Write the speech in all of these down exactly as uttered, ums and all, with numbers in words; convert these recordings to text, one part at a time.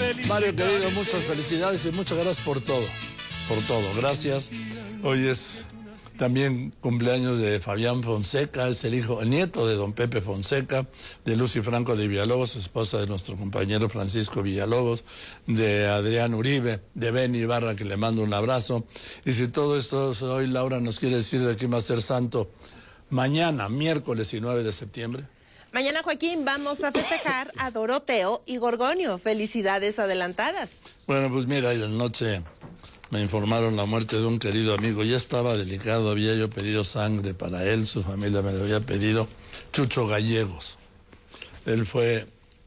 Mario querido, muchas felicidades y muchas gracias por todo, por todo, gracias. Hoy es también cumpleaños de Fabián Fonseca, es el hijo, el nieto de don Pepe Fonseca, de Lucy Franco de Villalobos, esposa de nuestro compañero Francisco Villalobos, de Adrián Uribe, de Benny Ibarra, que le mando un abrazo. Y si todo esto hoy Laura nos quiere decir de quién va a ser santo mañana, miércoles y nueve de septiembre. Mañana, Joaquín, vamos a festejar a Doroteo y Gorgonio. Felicidades adelantadas. Bueno, pues mira, anoche me informaron la muerte de un querido amigo. Ya estaba delicado, había yo pedido sangre para él, su familia me lo había pedido. Chucho Gallegos. Él fue,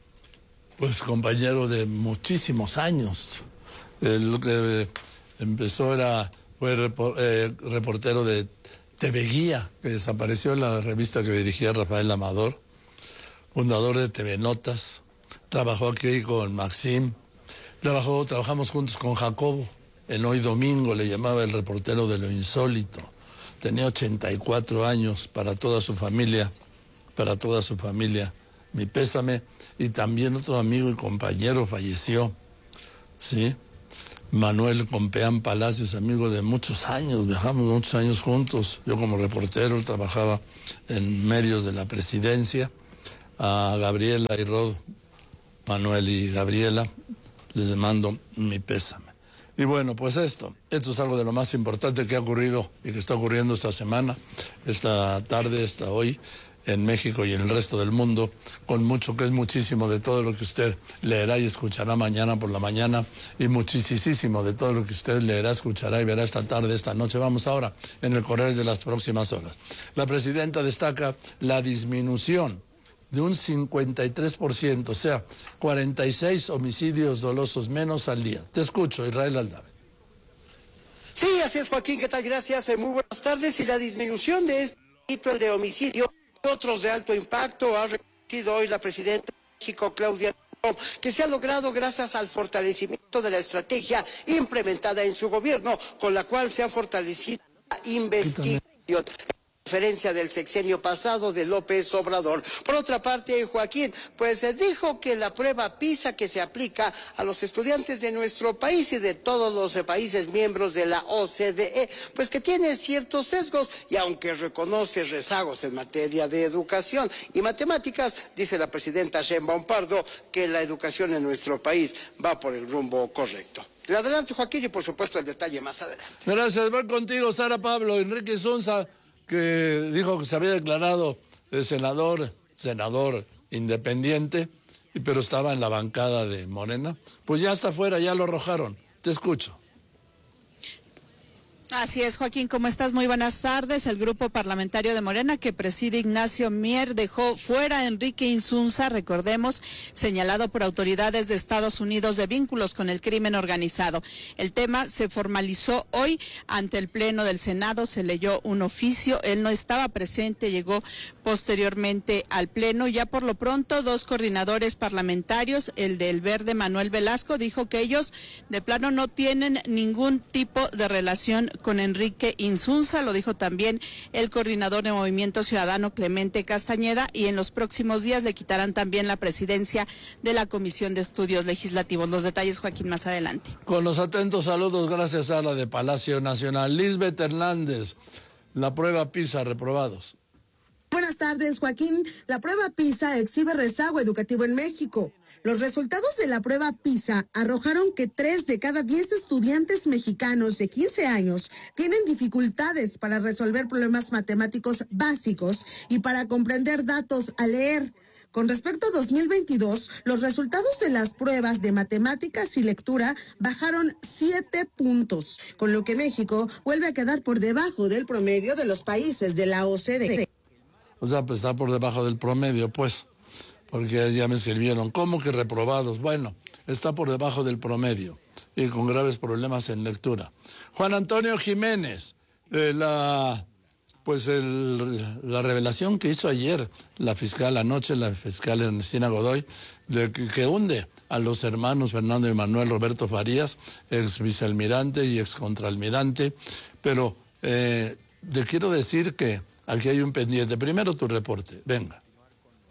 pues, compañero de muchísimos años. Él que empezó, era, fue repor, eh, reportero de T V Guía, que desapareció en la revista que dirigía Rafael Amador. Fundador de T V Notas, trabajó aquí con Maxim, trabajó, trabajamos juntos con Jacobo, en Hoy Domingo le llamaba el reportero de lo insólito. Tenía ochenta y cuatro años, para toda su familia, para toda su familia, mi pésame. Y también otro amigo y compañero falleció, ¿sí? Manuel Compeán Palacios, amigo de muchos años, viajamos muchos años juntos. Yo como reportero trabajaba en medios de la presidencia. A Gabriela y Rod, Manuel y Gabriela, les mando mi pésame. Y bueno, pues esto, esto es algo de lo más importante que ha ocurrido y que está ocurriendo esta semana, esta tarde, esta hoy, en México y en el resto del mundo, con mucho, que es muchísimo de todo lo que usted leerá y escuchará mañana por la mañana, y muchísimo de todo lo que usted leerá, escuchará y verá esta tarde, esta noche. Vamos ahora en el correr de las próximas horas. La presidenta destaca la disminución de un cincuenta y tres por ciento, o sea, cuarenta y seis homicidios dolosos menos al día. Te escucho, Israel Aldave. Sí, así es, Joaquín, ¿qué tal? Gracias, eh, muy buenas tardes. Y la disminución de este delito, el de homicidio, y otros de alto impacto, ha reconocido hoy la presidenta de México, Claudia Sheinbaum, que se ha logrado gracias al fortalecimiento de la estrategia implementada en su gobierno, con la cual se ha fortalecido la investigación. Diferencia del sexenio pasado de López Obrador. Por otra parte, Joaquín, pues se dijo que la prueba PISA que se aplica a los estudiantes de nuestro país y de todos los países miembros de la O C D E, pues que tiene ciertos sesgos, y aunque reconoce rezagos en materia de educación y matemáticas, dice la presidenta Sheinbaum Pardo que la educación en nuestro país va por el rumbo correcto. Le adelanto, Joaquín, y por supuesto el detalle más adelante. Gracias, voy contigo, Sara Pablo. Enrique Sonsa, que dijo que se había declarado el senador, senador independiente, pero estaba en la bancada de Morena, pues ya está afuera, ya lo arrojaron. Te escucho. Así es, Joaquín, ¿cómo estás? Muy buenas tardes. El grupo parlamentario de Morena que preside Ignacio Mier dejó fuera a Enrique Insunza, recordemos, señalado por autoridades de Estados Unidos de vínculos con el crimen organizado. El tema se formalizó hoy ante el Pleno del Senado, se leyó un oficio, él no estaba presente, llegó posteriormente al Pleno. Ya por lo pronto, dos coordinadores parlamentarios, el del Verde Manuel Velasco, dijo que ellos de plano no tienen ningún tipo de relación con Enrique Insunza, lo dijo también el coordinador de Movimiento Ciudadano Clemente Castañeda, y en los próximos días le quitarán también la presidencia de la Comisión de Estudios Legislativos. Los detalles, Joaquín, más adelante. Con los atentos saludos, gracias a la de Palacio Nacional. Lisbeth Hernández, la prueba PISA, reprobados. Buenas tardes, Joaquín. La prueba PISA exhibe rezago educativo en México. Los resultados de la prueba PISA arrojaron que tres de cada diez estudiantes mexicanos de quince años tienen dificultades para resolver problemas matemáticos básicos y para comprender datos al leer. Con respecto a dos mil veintidós, los resultados de las pruebas de matemáticas y lectura bajaron siete puntos, con lo que México vuelve a quedar por debajo del promedio de los países de la O C D E. O sea, pues está por debajo del promedio, pues, porque ya me escribieron, ¿cómo que reprobados? Bueno, está por debajo del promedio y con graves problemas en lectura. Juan Antonio Jiménez, eh, la, pues el, la revelación que hizo ayer la fiscal anoche, la fiscal Ernestina Godoy, de que, que hunde a los hermanos Fernando y Manuel Roberto Farías, ex vicealmirante y ex contraalmirante, pero eh, te quiero decir que aquí hay un pendiente. Primero tu reporte, venga.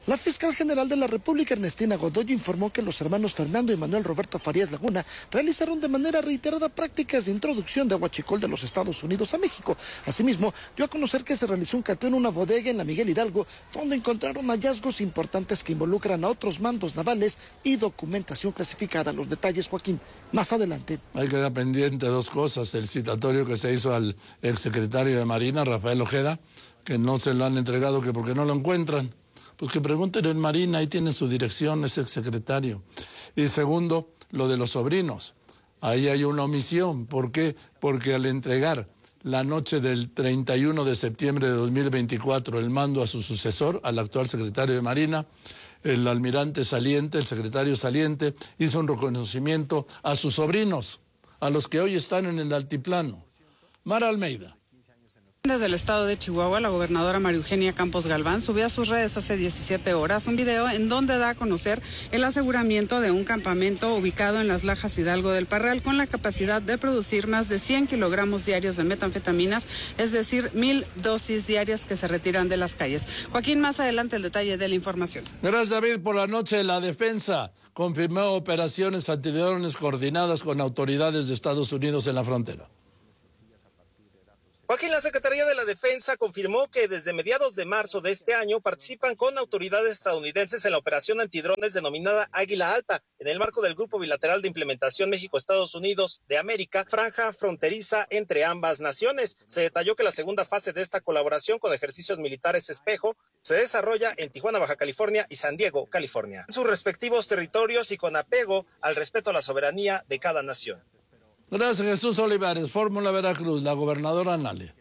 La fiscal general de la República, Ernestina Godoy, informó que los hermanos Fernando y Manuel Roberto Farías Laguna realizaron de manera reiterada prácticas de introducción de huachicol de los Estados Unidos a México. Asimismo, dio a conocer que se realizó un cateo en una bodega en la Miguel Hidalgo, donde encontraron hallazgos importantes que involucran a otros mandos navales y documentación clasificada. Los detalles, Joaquín, más adelante. Hay que dar pendiente dos cosas: el citatorio que se hizo al exsecretario de Marina, Rafael Ojeda, que no se lo han entregado, que porque no lo encuentran. Pues que pregunten en Marina, ahí tienen su dirección, es el secretario. Y segundo, lo de los sobrinos. Ahí hay una omisión. ¿Por qué? Porque al entregar la noche del treinta y uno de septiembre de dos mil veinticuatro el mando a su sucesor, al actual secretario de Marina, el almirante saliente, el secretario saliente, hizo un reconocimiento a sus sobrinos, a los que hoy están en el altiplano. Mara Almeida. Desde el estado de Chihuahua, la gobernadora María Eugenia Campos Galván subió a sus redes hace diecisiete horas un video en donde da a conocer el aseguramiento de un campamento ubicado en las Lajas Hidalgo del Parral con la capacidad de producir más de cien kilogramos diarios de metanfetaminas, es decir, mil dosis diarias que se retiran de las calles. Joaquín, más adelante el detalle de la información. Gracias, David. Por la noche, la defensa confirmó operaciones antidrones coordinadas con autoridades de Estados Unidos en la frontera. Joaquín, la Secretaría de la Defensa confirmó que desde mediados de marzo de este año participan con autoridades estadounidenses en la operación antidrones denominada Águila Alta, en el marco del Grupo Bilateral de Implementación México-Estados Unidos de América, franja fronteriza entre ambas naciones. Se detalló que la segunda fase de esta colaboración con ejercicios militares espejo se desarrolla en Tijuana, Baja California y San Diego, California, en sus respectivos territorios y con apego al respeto a la soberanía de cada nación. Gracias, Jesús Olivares. Fórmula Veracruz, la gobernadora Nale.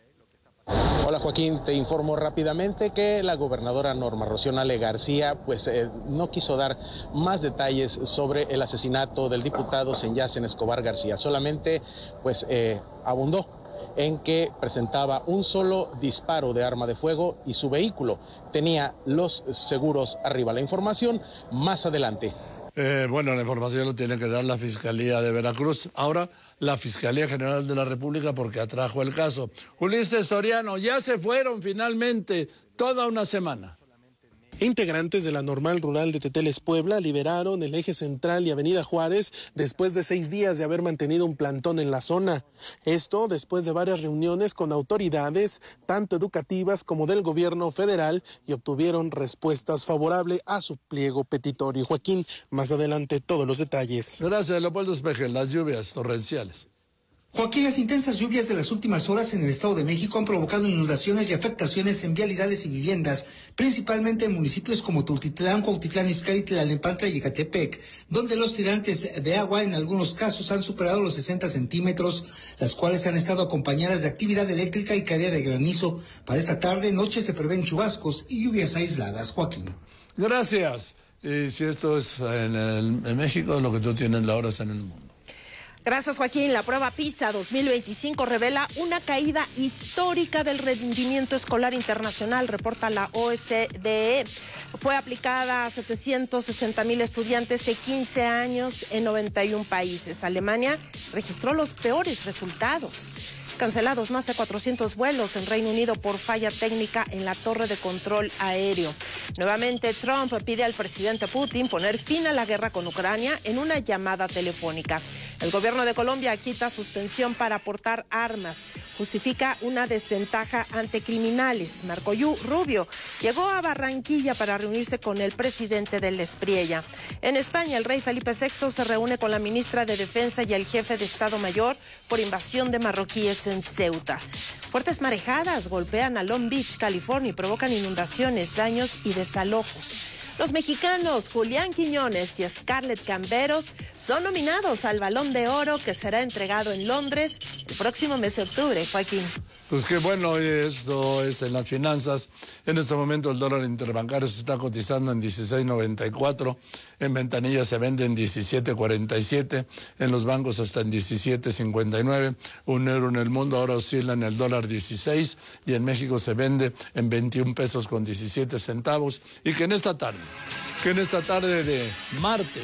Hola Joaquín, te informo rápidamente que la gobernadora Norma Rocío Nale García pues eh, no quiso dar más detalles sobre el asesinato del diputado Senyacen Escobar García, solamente pues eh, abundó en que presentaba un solo disparo de arma de fuego y su vehículo tenía los seguros arriba. La información más adelante. Eh, bueno, la información lo tiene que dar la Fiscalía de Veracruz. Ahora, la Fiscalía General de la República, porque atrajo el caso. Ulises Soriano, ya se fueron finalmente toda una semana. Integrantes de la Normal Rural de Teteles, Puebla, liberaron el eje central y Avenida Juárez después de seis días de haber mantenido un plantón en la zona. Esto después de varias reuniones con autoridades, tanto educativas como del gobierno federal, y obtuvieron respuestas favorables a su pliego petitorio. Joaquín, más adelante todos los detalles. Gracias, Leopoldo Espejel. Las lluvias torrenciales. Joaquín, las intensas lluvias de las últimas horas en el Estado de México han provocado inundaciones y afectaciones en vialidades y viviendas, principalmente en municipios como Tultitlán, Cuautitlán Izcalli, Tlalnepantla y Ecatepec, donde los tirantes de agua en algunos casos han superado los sesenta centímetros, las cuales han estado acompañadas de actividad eléctrica y caída de granizo. Para esta tarde, noche se prevén chubascos y lluvias aisladas. Joaquín. Gracias. Y si esto es en, el, en México, lo que tú tienes la hora es en el mundo. Gracias, Joaquín. La prueba PISA dos mil veinticinco revela una caída histórica del rendimiento escolar internacional, reporta la O E C D E. Fue aplicada a setecientos sesenta mil estudiantes de quince años en noventa y un países. Alemania registró los peores resultados. Cancelados más de cuatrocientos vuelos en Reino Unido por falla técnica en la torre de control aéreo. Nuevamente, Trump pide al presidente Putin poner fin a la guerra con Ucrania en una llamada telefónica. El gobierno de Colombia quita suspensión para aportar armas. Justifica una desventaja ante criminales. Marco Rubio llegó a Barranquilla para reunirse con el presidente del Espriella. En España, el rey Felipe sexto se reúne con la ministra de Defensa y el jefe de Estado Mayor por invasión de marroquíes en Ceuta. Fuertes marejadas golpean a Long Beach, California, y provocan inundaciones, daños y desalojos. Los mexicanos Julián Quiñones y Scarlett Camberos son nominados al Balón de Oro, que será entregado en Londres el próximo mes de octubre. Joaquín. Pues qué bueno, esto es en las finanzas. En este momento el dólar interbancario se está cotizando en dieciséis noventa y cuatro, en ventanilla se vende en diecisiete cuarenta y siete, en los bancos hasta en diecisiete cincuenta y nueve, un euro en el mundo ahora oscila en el dólar dieciséis y en México se vende en veintiún pesos con diecisiete centavos, y que en esta tarde, que en esta tarde de martes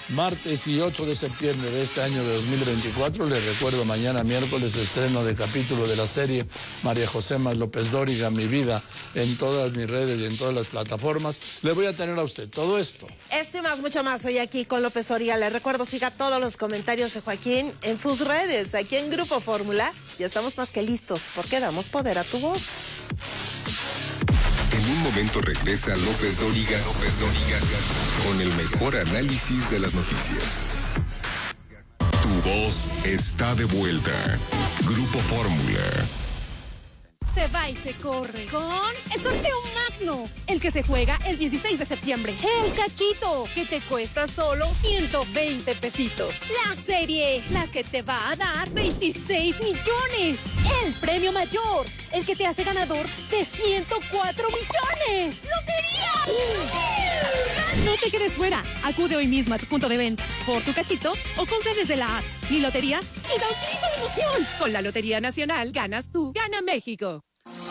martes y ocho de septiembre de este año de dos mil veinticuatro. Les recuerdo, mañana miércoles estreno de capítulo de la serie María José más López Dóriga, Mi Vida, en todas mis redes y en todas las plataformas. Le voy a tener a usted todo esto. Esto y más, mucho más, hoy aquí con López Dóriga. Les recuerdo, siga todos los comentarios de Joaquín en sus redes, aquí en Grupo Fórmula. Ya estamos más que listos, porque damos poder a tu voz. En un momento regresa López Dóriga, López Dóriga, con el mejor análisis de las noticias. Tu voz está de vuelta. Grupo Fórmula. Se va y se corre con el sorteo Magno, el que se juega el dieciséis de septiembre. El cachito, que te cuesta solo ciento veinte pesitos. La serie, la que te va a dar veintiséis millones. El premio mayor, el que te hace ganador de ciento cuatro millones. ¡Lotería! No te quedes fuera. Acude hoy mismo a tu punto de venta por tu cachito o compra desde la app Mi Lotería y da un grito de emoción. Con la Lotería Nacional ganas tú, gana México.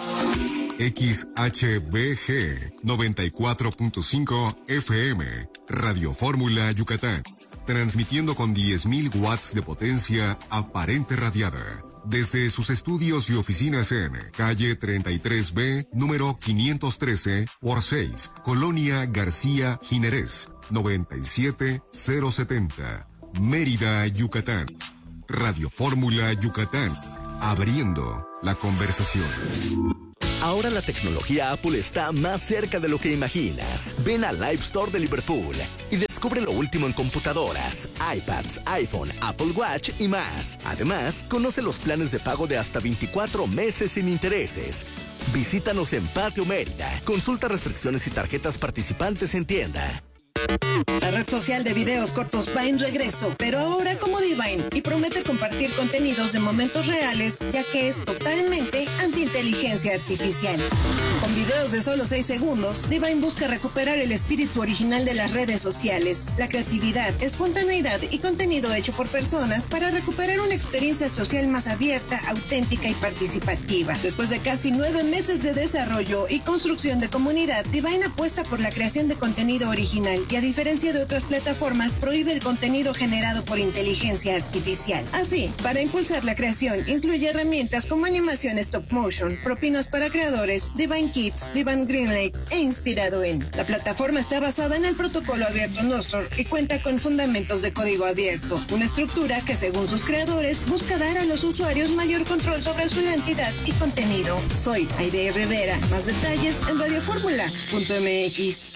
X H B G noventa y cuatro punto cinco F M, Radio Fórmula Yucatán, transmitiendo con diez mil watts de potencia aparente radiada, desde sus estudios y oficinas en calle treinta y tres B, número quinientos trece por seis, Colonia García Jiménez, noventa y siete mil setenta, Mérida, Yucatán. Radio Fórmula Yucatán, abriendo la conversación. Ahora la tecnología Apple está más cerca de lo que imaginas. Ven al Live Store de Liverpool y descubre lo último en computadoras, iPads, iPhone, Apple Watch y más. Además, conoce los planes de pago de hasta veinticuatro meses sin intereses. Visítanos en Patio Mérida. Consulta restricciones y tarjetas participantes en tienda. La red social de videos cortos va en regreso, pero ahora como Divine, y promete compartir contenidos de momentos reales, ya que es totalmente anti-inteligencia artificial. Con videos de solo seis segundos, Divine busca recuperar el espíritu original de las redes sociales, la creatividad, espontaneidad y contenido hecho por personas para recuperar una experiencia social más abierta, auténtica y participativa. Después de casi nueve meses de desarrollo y construcción de comunidad, Divine apuesta por la creación de contenido original y, a diferencia de otras plataformas, prohíbe el contenido generado por inteligencia artificial. Así, para impulsar la creación, incluye herramientas como animación stop motion, propinas para creadores, Divine Kids, Divine Greenlight e inspirado en. La plataforma está basada en el protocolo abierto Nostr y cuenta con fundamentos de código abierto, una estructura que, según sus creadores, busca dar a los usuarios mayor control sobre su identidad y contenido. Soy Aide Rivera. Más detalles en radio fórmula punto m x.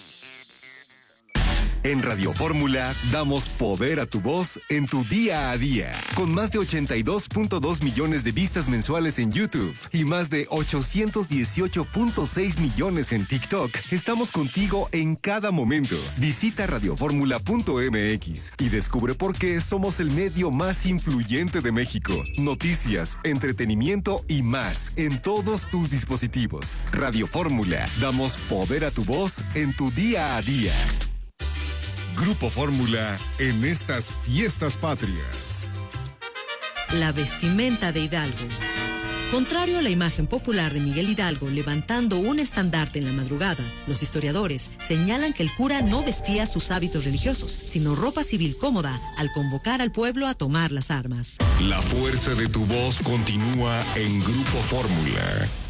En Radio Fórmula damos poder a tu voz en tu día a día. Con más de ochenta y dos punto dos millones de vistas mensuales en YouTube y más de ochocientos dieciocho punto seis millones en TikTok, estamos contigo en cada momento. Visita radio fórmula punto m x y descubre por qué somos el medio más influyente de México. Noticias, entretenimiento y más en todos tus dispositivos. Radio Fórmula, damos poder a tu voz en tu día a día. Grupo Fórmula en estas fiestas patrias. La vestimenta de Hidalgo. Contrario a la imagen popular de Miguel Hidalgo levantando un estandarte en la madrugada, los historiadores señalan que el cura no vestía sus hábitos religiosos, sino ropa civil cómoda al convocar al pueblo a tomar las armas. La fuerza de tu voz continúa en Grupo Fórmula.